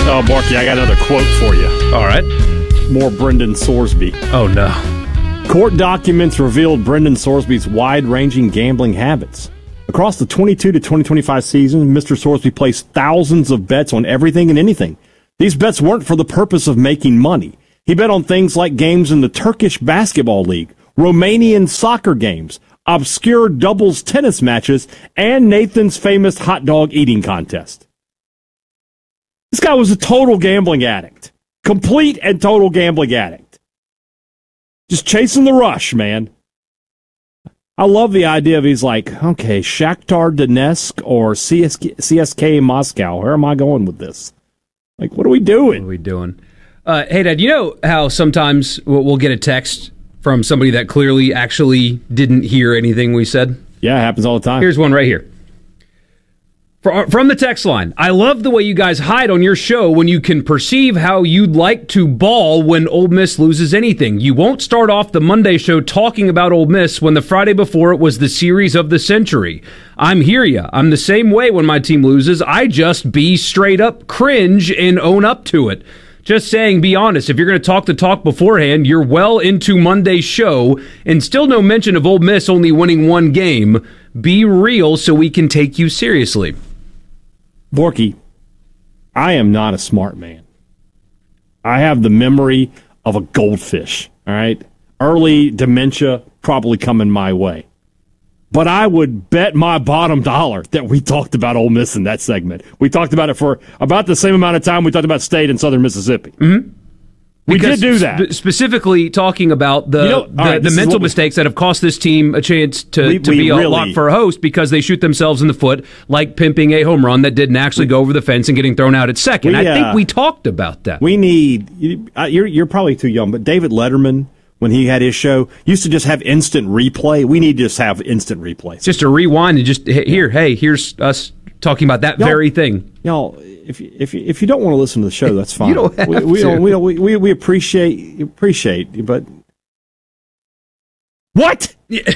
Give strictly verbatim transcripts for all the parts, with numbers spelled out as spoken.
Oh, Borky, I got another quote for you. All right. More Brendan Sorsby. Oh, no. Court documents revealed Brendan Sorsby's wide-ranging gambling habits. Across the twenty-two to twenty twenty-five season, Mister Sorsby placed thousands of bets on everything and anything. These bets weren't for the purpose of making money. He bet on things like games in the Turkish Basketball League, Romanian soccer games, obscure doubles tennis matches, and Nathan's famous hot dog eating contest. This guy was a total gambling addict. Complete and total gambling addict. Just chasing the rush, man. I love the idea of he's like, okay, Shakhtar Donetsk or C S K, C S K Moscow. Where am I going with this? Like, what are we doing? What are we doing? Uh, hey, Dad, you know how sometimes we'll get a text from somebody that clearly actually didn't hear anything we said? Yeah, it happens all the time. Here's one right here. From the text line, I love the way you guys hide on your show when you can perceive how you'd like to bawl when Ole Miss loses anything. You won't start off the Monday show talking about Ole Miss when the Friday before it was the series of the century. I'm hear ya. I'm the same way when my team loses. I just be straight up cringe and own up to it. Just saying, be honest. If you're going to talk the talk beforehand, you're well into Monday's show and still no mention of Ole Miss only winning one game. Be real so we can take you seriously. Borky, I am not a smart man. I have the memory of a goldfish, all right? Early dementia probably coming my way. But I would bet my bottom dollar that we talked about Ole Miss in that segment. We talked about it for about the same amount of time we talked about State and Southern Mississippi. Mm-hmm. We Because did do that. Sp- specifically talking about the You know, the, right, the mental we, mistakes that have cost this team a chance to, we, to we be really, a lock for a host because they shoot themselves in the foot like pimping a home run that didn't actually go over the fence and getting thrown out at second. We, I think uh, we talked about that. We need, you're, you're probably too young, but David Letterman, when he had his show, used to just have instant replay. We need to just have instant replay. Just to rewind and just, here, hey, here's us talking about that y'all, very thing. Y'all, if you, if you, if you don't want to listen to the show, that's fine. You don't have we, we to. Don't, we, don't, we, we appreciate, appreciate, but what? Get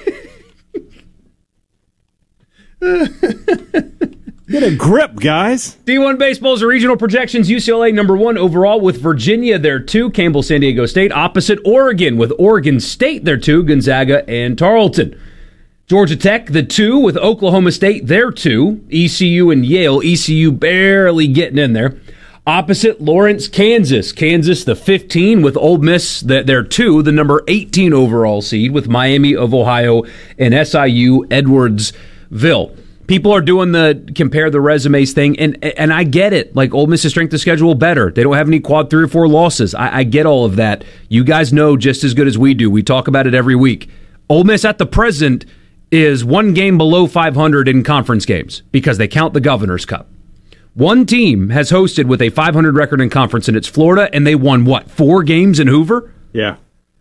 a grip, guys. D one Baseball's regional projections, U C L A number one overall with Virginia there two, Campbell, San Diego State, opposite Oregon with Oregon State there two, Gonzaga and Tarleton. Georgia Tech, the two, with Oklahoma State, there two, E C U and Yale, E C U barely getting in there. Opposite Lawrence, Kansas, Kansas the fifteen with Ole Miss, their two, the number eighteen overall seed with Miami of Ohio and S I U Edwardsville. People are doing the compare the resumes thing, and and I get it. Like, Ole Miss's strength of schedule better. They don't have any quad three or four losses. I, I get all of that. You guys know just as good as we do. We talk about it every week. Ole Miss at the present is one game below five hundred in conference games because they count the Governor's Cup. One team has hosted with a five hundred record in conference, and it's Florida, and they won, what, four games in Hoover? Yeah.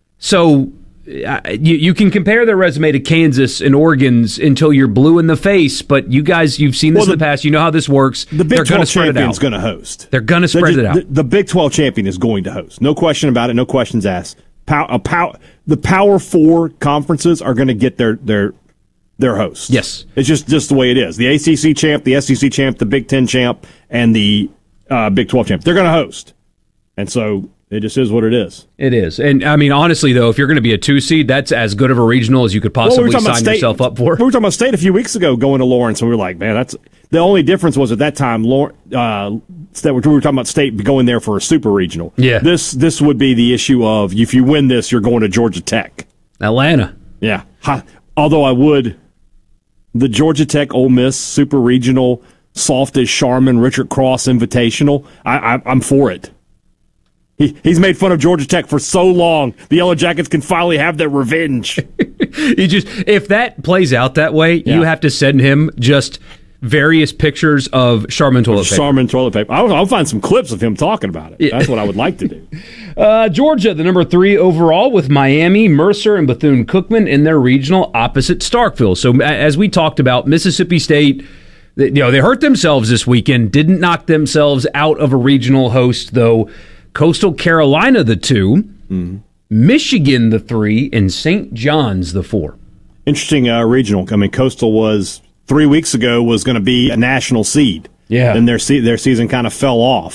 So uh, you, you can compare their resume to Kansas and Oregon's until you're blue in the face, but you guys, you've seen this well, the, in the past. You know how this works. The Big They're twelve spread champion is going to host. They're going to spread just, it out. The, the Big twelve champion is going to host. No question about it. No questions asked. Pow, a pow, the Power Four conferences are going to get their their their hosts. Yes. It's just, just the way it is. The A C C champ, the S E C champ, the Big Ten champ, and the uh, Big twelve champ. They're going to host. And so it just is what it is. It is. And, I mean, honestly, though, if you're going to be a two seed, that's as good of a regional as you could possibly well, we sign State, yourself up for. We were talking about State a few weeks ago going to Lawrence, and we were like, man, that's the only difference was at that time, uh, that we were talking about State going there for a super regional. Yeah. This, this would be the issue of if you win this, you're going to Georgia Tech. Atlanta. Yeah. Ha, although I would, the Georgia Tech Ole Miss super regional, soft as Charmin, Richard Cross Invitational, I, I, I'm for it. He, he's made fun of Georgia Tech for so long. The Yellow Jackets can finally have their revenge. You just, if that plays out that way, yeah. you have to send him just various pictures of Charmin toilet paper. Charmin toilet paper. I'll, I'll find some clips of him talking about it. Yeah. That's what I would like to do. Uh, Georgia, the number three overall, with Miami, Mercer, and Bethune-Cookman in their regional opposite Starkville. So as we talked about, Mississippi State, you know, they hurt themselves this weekend, didn't knock themselves out of a regional host, though. Coastal Carolina, the two, mm-hmm. Michigan, the three, and Saint John's, the four. Interesting uh, regional. I mean, Coastal was, three weeks ago, was going to be a national seed. Yeah. Then their, se- their season kind of fell off.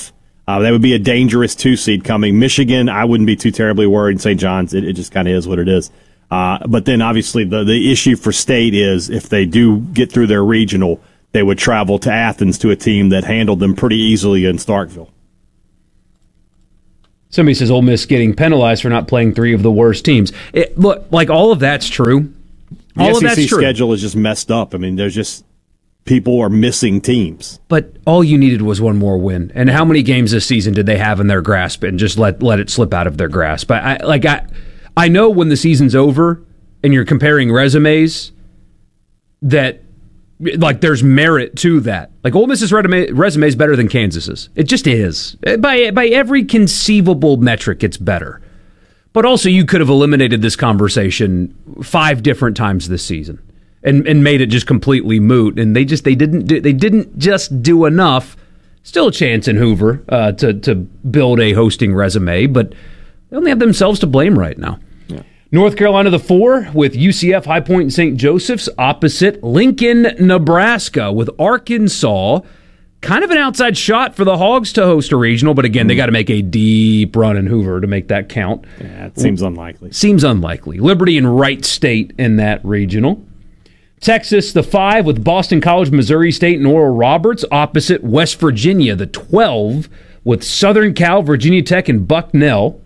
Uh, that would be a dangerous two seed coming. Michigan, I wouldn't be too terribly worried. Saint John's, it, it just kind of is what it is. Uh, but then obviously the, the issue for State is if they do get through their regional, they would travel to Athens to a team that handled them pretty easily in Starkville. Somebody says Ole Miss getting penalized for not playing three of the worst teams. It, look, like all of that's true. All the of S E C that's true. schedule is just messed up. I mean, there's just people are missing teams. But all you needed was one more win. And how many games this season did they have in their grasp and just let let it slip out of their grasp? I, I like I I know when the season's over and you're comparing resumes that like there's merit to that. Like Ole Miss's resume, resume is better than Kansas's. It just is. By by every conceivable metric, it's better. But also, you could have eliminated this conversation five different times this season and, and made it just completely moot. And they just they didn't do, they didn't just do enough. Still a chance in Hoover uh, to to build a hosting resume, but they only have themselves to blame right now. Yeah. North Carolina the four with U C F, High Point, and Saint Joseph's opposite Lincoln, Nebraska with Arkansas. Kind of an outside shot for the Hogs to host a regional, but again, they got to make a deep run in Hoover to make that count. Yeah, it seems unlikely. Seems unlikely. Liberty and Wright State in that regional. Texas, the five, with Boston College, Missouri State, and Oral Roberts, opposite West Virginia, the twelve, with Southern Cal, Virginia Tech, and Bucknell.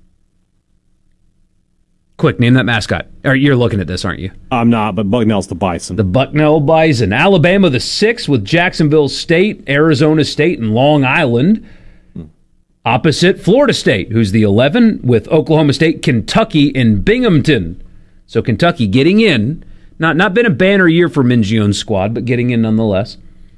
Quick, name that mascot. Or you're looking at this, aren't you? I'm not, but Bucknell's the Bison. The Bucknell Bison. Alabama, the six, with Jacksonville State, Arizona State, and Long Island. Hmm. Opposite Florida State, who's the eleven, with Oklahoma State, Kentucky, and Binghamton. So Kentucky getting in. Not, not been a banner year for Mingion's squad, but getting in nonetheless.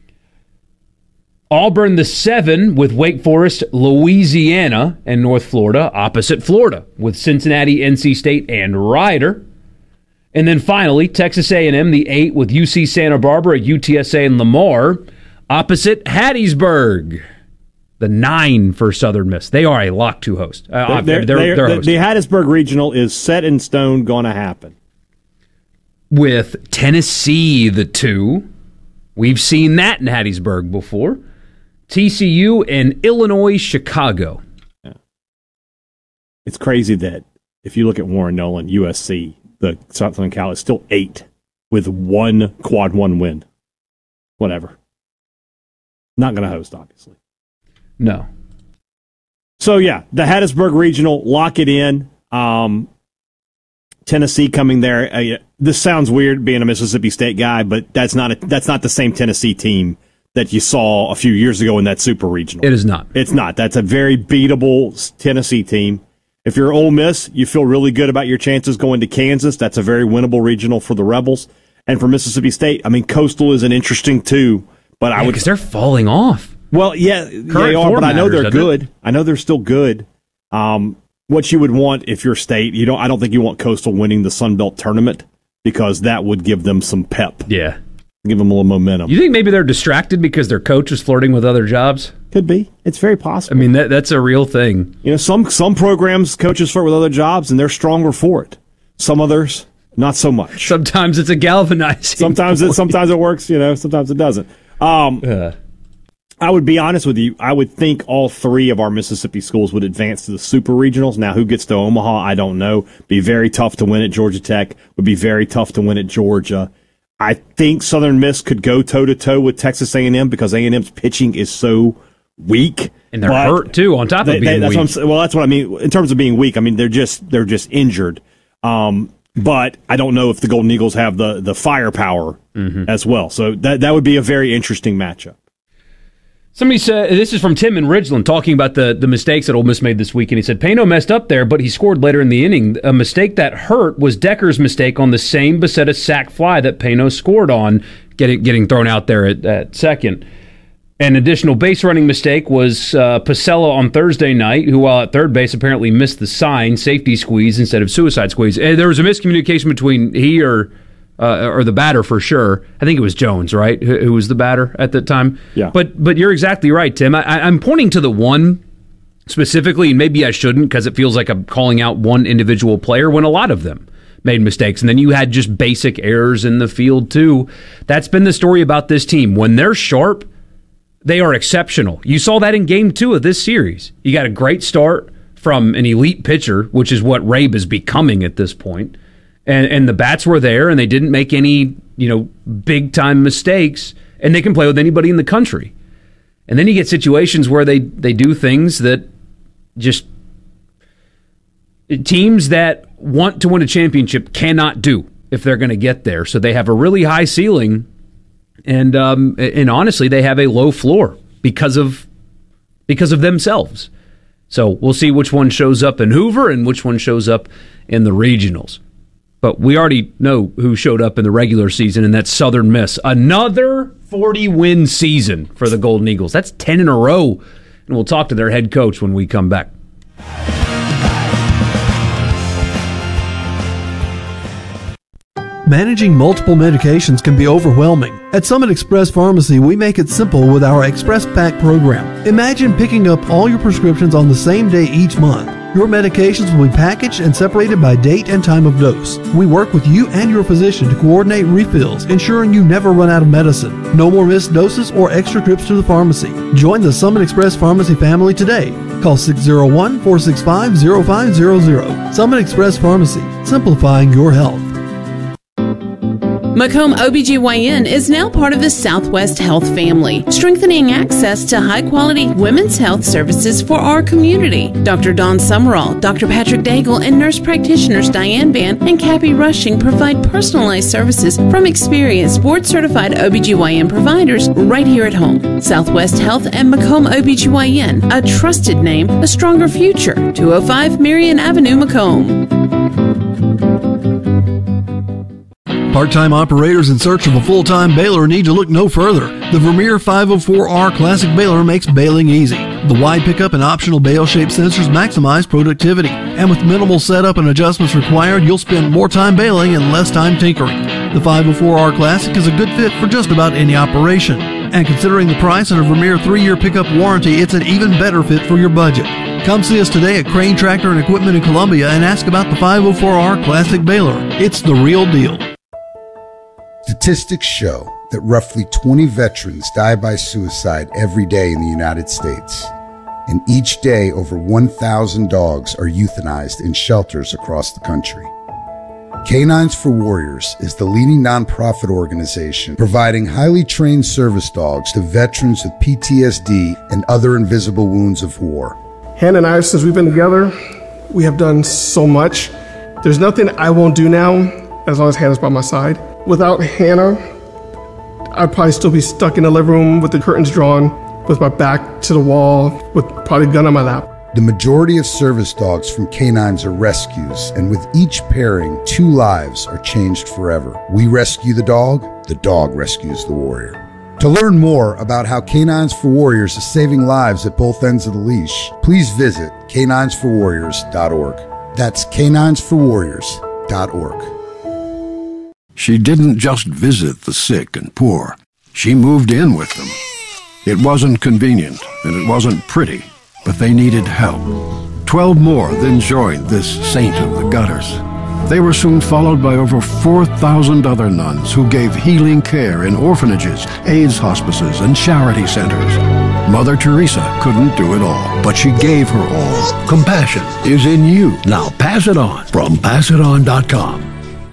Auburn, the seven, with Wake Forest, Louisiana, and North Florida, opposite Florida, with Cincinnati, N C State, and Rider. And then finally, Texas A and M, the eight, with U C Santa Barbara, U T S A, and Lamar, opposite Hattiesburg. The nine for Southern Miss. They are a lock to host. Uh, they're, they're, they're, they're the, the Hattiesburg Regional is set in stone, going to happen. With Tennessee, the two. We've seen that in Hattiesburg before. T C U and Illinois, Chicago. Yeah. It's crazy that if you look at Warren Nolan, U S C, the Southern Cal is still eight with one quad one win. Whatever. Not going to host, obviously. No. So, yeah, the Hattiesburg Regional, lock it in. Um, Tennessee coming there. Uh, this sounds weird being a Mississippi State guy, but that's not a, that's not the same Tennessee team that you saw a few years ago in that Super Regional. It is not. It's not. That's a very beatable Tennessee team. If you're Ole Miss, you feel really good about your chances going to Kansas. That's a very winnable regional for the Rebels. And for Mississippi State, I mean, Coastal is an interesting too, but I yeah, would because they're falling off. Well, yeah, Current they are, but I know matters, they're good. It? I know they're still good. Um, what you would want if you're State, you don't. I don't think you want Coastal winning the Sun Belt tournament because that would give them some pep. Yeah. Give them a little momentum. You think maybe they're distracted because their coach is flirting with other jobs? Could be. It's very possible. I mean, that that's a real thing. You know, some some programs, coaches flirt with other jobs, and they're stronger for it. Some others, not so much. Sometimes it's a galvanizing Sometimes it, sometimes it works, you know, sometimes it doesn't. Um, uh. I would be honest with you. I would think all three of our Mississippi schools would advance to the Super Regionals. Now, who gets to Omaha, I don't know. Be very tough to win at Georgia Tech. Would be very tough to win at Georgia. I think Southern Miss could go toe-to-toe with Texas A and M because A and M's pitching is so weak. And they're hurt, too, on top they, of being they, that's weak. What I'm, well, that's what I mean. In terms of being weak, I mean, they're just they're just injured. Um, but I don't know if the Golden Eagles have the, the firepower mm-hmm. as well. So that that would be a very interesting matchup. Somebody said, this is from Tim in Ridgeland, talking about the, the mistakes that Ole Miss made this week, and he said, Payno messed up there, but he scored later in the inning. A mistake that hurt was Decker's mistake on the same Becerra sac fly that Payno scored on, getting getting thrown out there at, at second. An additional base running mistake was uh, Pasella on Thursday night, who, while at third base, apparently missed the sign, safety squeeze instead of suicide squeeze. And there was a miscommunication between he or... Uh, or the batter for sure. I think it was Jones, right, who, who was the batter at the time. Yeah. But but you're exactly right, Tim. I, I'm pointing to the one specifically, and maybe I shouldn't because it feels like I'm calling out one individual player when a lot of them made mistakes. And then you had just basic errors in the field, too. That's been the story about this team. When they're sharp, they are exceptional. You saw that in game two of this series. You got a great start from an elite pitcher, which is what Rabe is becoming at this point. And and the bats were there, and they didn't make any, you know, big-time mistakes, and they can play with anybody in the country. And then you get situations where they, they do things that just teams that want to win a championship cannot do if they're going to get there. So they have a really high ceiling, and um, and honestly, they have a low floor because of because of themselves. So we'll see which one shows up in Hoover and which one shows up in the regionals. But we already know who showed up in the regular season, and that's Southern Miss. Another forty-win season for the Golden Eagles. That's ten in a row. And we'll talk to their head coach when we come back. Managing multiple medications can be overwhelming. At Summit Express Pharmacy, we make it simple with our Express Pack program. Imagine picking up all your prescriptions on the same day each month. Your medications will be packaged and separated by date and time of dose. We work with you and your physician to coordinate refills, ensuring you never run out of medicine. No more missed doses or extra trips to the pharmacy. Join the Summit Express Pharmacy family today. Call six oh one, four six five, oh five hundred. Summit Express Pharmacy, simplifying your health. Macomb O B G Y N is now part of the Southwest Health family, strengthening access to high-quality women's health services for our community. Doctor Dawn Summerall, Doctor Patrick Daigle, and nurse practitioners Diane Van and Cappy Rushing provide personalized services from experienced board-certified O B G Y N providers right here at home. Southwest Health and Macomb O B G Y N, a trusted name, a stronger future. two oh five Marion Avenue, Macomb. Part-time operators in search of a full-time baler need to look no further. The Vermeer five oh four R Classic Baler makes baling easy. The wide pickup and optional bale-shaped sensors maximize productivity. And with minimal setup and adjustments required, you'll spend more time baling and less time tinkering. The five oh four R Classic is a good fit for just about any operation. And considering the price and a Vermeer three-year pickup warranty, it's an even better fit for your budget. Come see us today at Crane Tractor and Equipment in Columbia and ask about the five oh four R Classic Baler. It's the real deal. Statistics show that roughly twenty veterans die by suicide every day in the United States. And each day, over one thousand dogs are euthanized in shelters across the country. Canines for Warriors is the leading nonprofit organization providing highly trained service dogs to veterans with P T S D and other invisible wounds of war. Hannah and I, since we've been together, we have done so much. There's nothing I won't do now as long as Hannah's by my side. Without Hannah, I'd probably still be stuck in the living room with the curtains drawn, with my back to the wall, with probably a gun on my lap. The majority of service dogs from canines are rescues, and with each pairing, two lives are changed forever. We rescue the dog, the dog rescues the warrior. To learn more about how Canines for Warriors is saving lives at both ends of the leash, please visit canines for warriors dot org. That's canines for warriors dot org. She didn't just visit the sick and poor. She moved in with them. It wasn't convenient, and it wasn't pretty, but they needed help. Twelve more then joined this saint of the gutters. They were soon followed by over four thousand other nuns who gave healing care in orphanages, AIDS hospices, and charity centers. Mother Teresa couldn't do it all, but she gave her all. Compassion is in you. Now pass it on from pass it on dot com.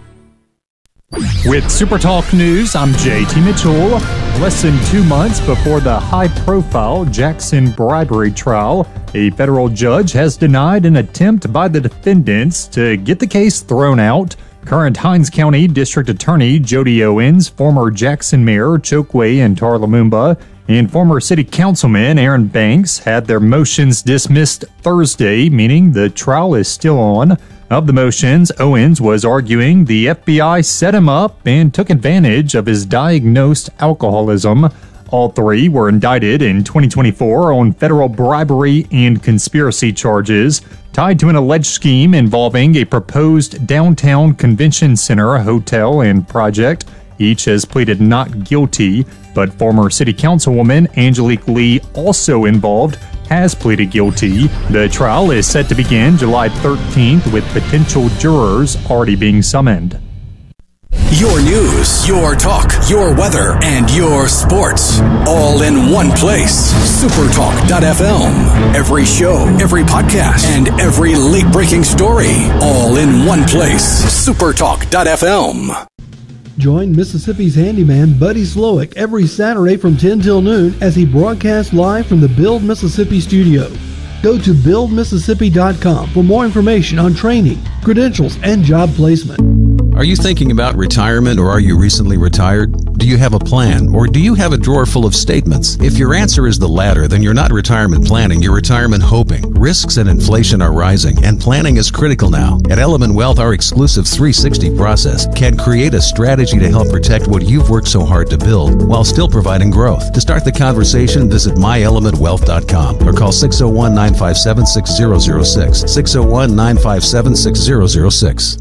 With SuperTalk News, I'm J T Mitchell. Less than two months before the high-profile Jackson bribery trial, a federal judge has denied an attempt by the defendants to get the case thrown out. Current Hinds County District Attorney Jody Owens, former Jackson Mayor Chokwe and Lumumba, and former City Councilman Aaron Banks had their motions dismissed Thursday, meaning the trial is still on. Of the motions, Owens was arguing the F B I set him up and took advantage of his diagnosed alcoholism. All three were indicted in twenty twenty-four on federal bribery and conspiracy charges tied to an alleged scheme involving a proposed downtown convention center, hotel, and project. Each has pleaded not guilty, but former City Councilwoman Angelique Lee, also involved, has pleaded guilty. The trial is set to begin July thirteenth, with potential jurors already being summoned. Your news, your talk, your weather, and your sports. All in one place. supertalk dot f m. Every show, every podcast, and every late-breaking story. All in one place. supertalk dot f m. Join Mississippi's handyman Buddy Slowick every Saturday from ten till noon as he broadcasts live from the Build Mississippi studio. Go to build mississippi dot com for more information on training, credentials, and job placement. Are you thinking about retirement, or are you recently retired? Do you have a plan, or do you have a drawer full of statements? If your answer is the latter, then you're not retirement planning, you're retirement hoping. Risks and inflation are rising, and planning is critical now. At Element Wealth, our exclusive three sixty process can create a strategy to help protect what you've worked so hard to build while still providing growth. To start the conversation, visit my element wealth dot com or call six oh one, nine five seven, six oh oh six, six oh one, nine five seven, six oh oh six.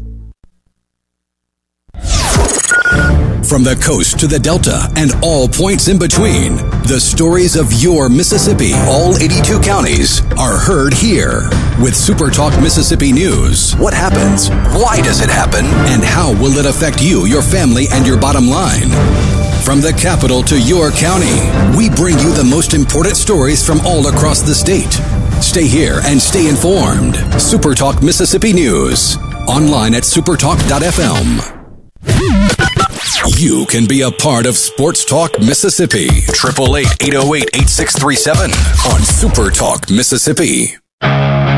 From the coast to the Delta and all points in between, the stories of your Mississippi, all eighty-two counties, are heard here. With SuperTalk Mississippi News, what happens, why does it happen, and how will it affect you, your family, and your bottom line? From the capital to your county, we bring you the most important stories from all across the state. Stay here and stay informed. SuperTalk Mississippi News, online at supertalk dot f m. You can be a part of Sports Talk Mississippi. eight eight eight, eight oh eight, eight six three seven on Super Talk Mississippi.